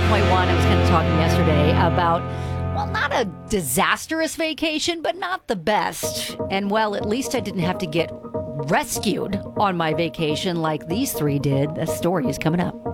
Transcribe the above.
105.1. I was kind of talking yesterday about, well, not a disastrous vacation, but not the best. And, well, at least I didn't have to get rescued on my vacation like these three did. The story is coming up.